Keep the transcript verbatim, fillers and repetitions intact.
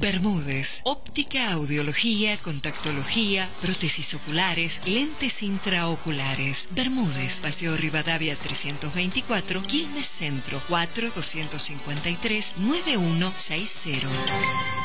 Bermúdez, óptica, audiología, contactología, prótesis oculares, lentes intraoculares. Bermúdez, Paseo Rivadavia trescientos veinticuatro, Quilmes Centro, cuatro dos cinco tres, nueve uno seis cero.